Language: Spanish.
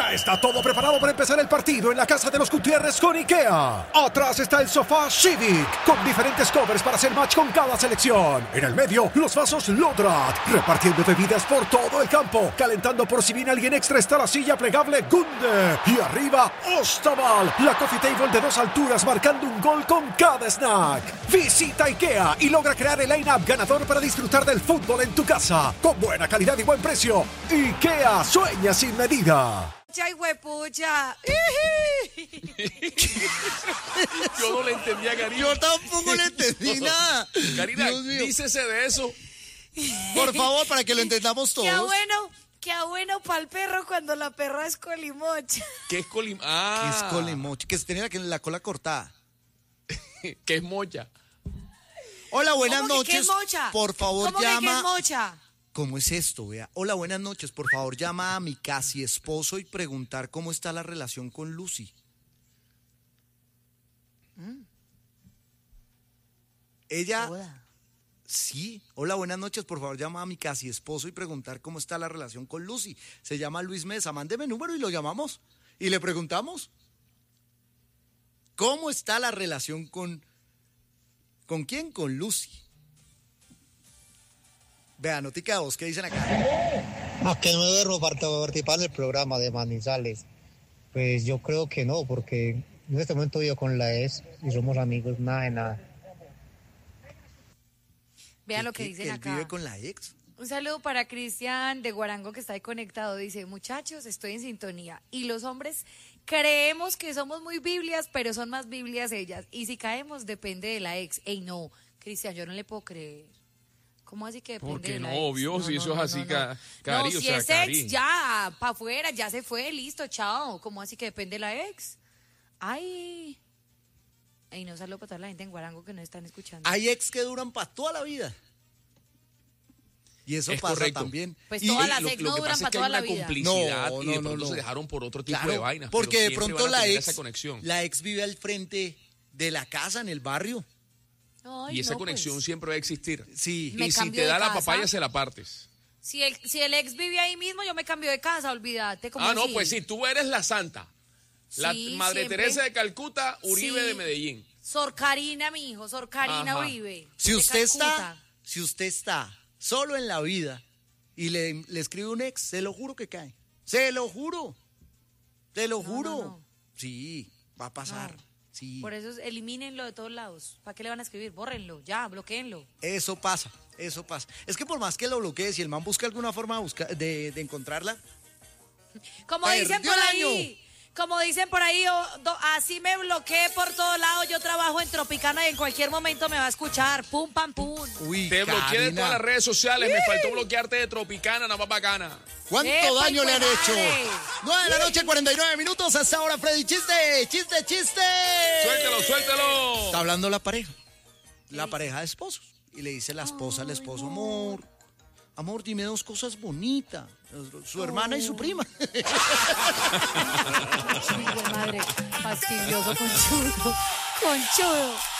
Ya está todo preparado para empezar el partido en la casa de los Gutiérrez con IKEA. Atrás está el sofá Civic, con diferentes covers para hacer match con cada selección. En el medio, los vasos Lodrat, repartiendo bebidas por todo el campo. Calentando por si viene alguien extra está la silla plegable Gunde. Y arriba, Ostaval, la coffee table de 2 alturas marcando un gol con cada snack. Visita IKEA y logra crear el line-up ganador para disfrutar del fútbol en tu casa. Con buena calidad y buen precio. IKEA, sueña sin medida. ¡Ay, huepucha! Yo no le entendía a Karina. Yo tampoco le entendí nada. Karina, dícese de eso. Por favor, para que lo entendamos todos. Qué bueno para el perro cuando la perra es colimocha. ¿Qué es colimocha? ¿Qué es colimocha? Que se tenía la cola cortada. ¿Qué es mocha? Hola, buenas ¿Cómo noches. ¿Qué es mocha? Por favor, ¿Cómo llama. ¿Qué es mocha? ¿Cómo es esto? Vea. Hola, buenas noches. Por favor, llama a mi casi esposo y preguntar cómo está la relación con Lucy. Ella... Hola. Sí. Hola, buenas noches. Por favor, llama a mi casi esposo y preguntar cómo está la relación con Lucy. Se llama Luis Mesa. Mándeme número y lo llamamos. Y le preguntamos. ¿Cómo está la relación con... ¿Con quién? Con Lucy. Vea, notica de voz, ¿qué dicen acá? ¿A que no me duermo para participar en el programa de Manizales? Pues yo creo que no, porque en este momento vivo con la ex y somos amigos, nada de nada. Vean lo que dicen ¿Él acá. vive con la ex? Un saludo para Cristian de Guarango que está ahí conectado. Dice, muchachos, estoy en sintonía. Y los hombres creemos que somos muy biblias, pero son más biblias ellas. Y si caemos, depende de la ex. Ey, no, Cristian, yo no le puedo creer. ¿Cómo así que depende Porque de la no, ex? obvio, si eso es así, Cari, no, o si sea, es Cari. ex, ya, para afuera, ya se fue, listo, chao. ¿Cómo así que depende de la ex? Ay. Ey, no, saludo para toda la gente en Guarango que nos están escuchando. Hay ex que duran para toda la vida. Y eso Es pasa correcto. también. Pues Y- todas las Lo ex que no pasa duran es para que hay toda la una vida. complicidad No, y de no, pronto no. se dejaron por otro tipo Claro, de vainas. porque pero de siempre pronto van a la tener ex, esa conexión. la ex vive al frente de la casa, en el barrio. Ay, Y esa no, conexión pues. siempre va a existir. Sí. Me Y si cambio te de da la casa. papaya, se la partes. Si el ex vive ahí mismo, yo me cambio de casa, olvídate. ¿Cómo No, así? pues sí, tú eres la santa. La Sí, Madre siempre. Teresa de Calcuta, Uribe Sí. de Medellín. Sor Karina, mi hijo, Sor Karina Ajá. Uribe. Si de usted Calcuta. está solo en la vida y le escribe un ex, se lo juro que cae. Se lo juro. Te lo juro. no. Sí, va a pasar. No. Sí. Por eso elimínenlo de todos lados. ¿Para qué le van a escribir? Bórrenlo, ya, bloqueenlo. Eso pasa, eso pasa. Es que por más que lo bloquee, si el man busca alguna forma de encontrarla, Como Perdió dicen por el ahí, así me bloqueé por todos lados. Yo trabajo en Tropicana y en cualquier momento me va a escuchar. Pum, pam, pum. uy, Te bloqueé de Karina, todas las redes sociales. Me faltó bloquearte de Tropicana, nada más bacana. ¿cuánto ¡Epa, daño le han hijo de hecho? madre! 9 de la noche, 49 minutos. Hasta ahora, Freddy, chiste. Suéltelo, suéltelo. Está hablando la pareja de esposos. Y le dice la esposa al esposo, amor, dime 2 cosas bonitas. Su hermana y su prima. Hijo de madre, fastidioso, conchudo.